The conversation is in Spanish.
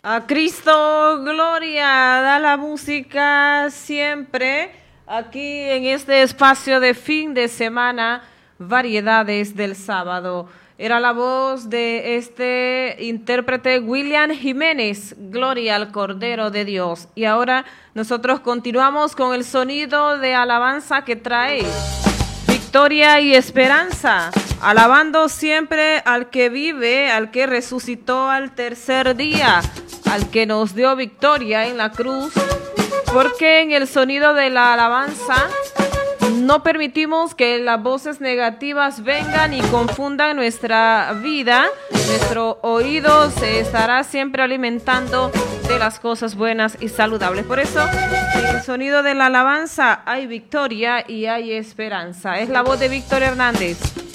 A Cristo, gloria, da la música siempre aquí en este espacio de fin de semana, variedades del sábado. Era la voz de este intérprete William Jiménez, gloria al Cordero de Dios. Y ahora nosotros continuamos con el sonido de alabanza que trae victoria y esperanza, alabando siempre al que vive, al que resucitó al tercer día, al que nos dio victoria en la cruz, porque en el sonido de la alabanza no permitimos que las voces negativas vengan y confundan nuestra vida. Nuestro oído se estará siempre alimentando de las cosas buenas y saludables. Por eso, en el sonido de la alabanza hay victoria y hay esperanza. Es la voz de Víctor Hernández.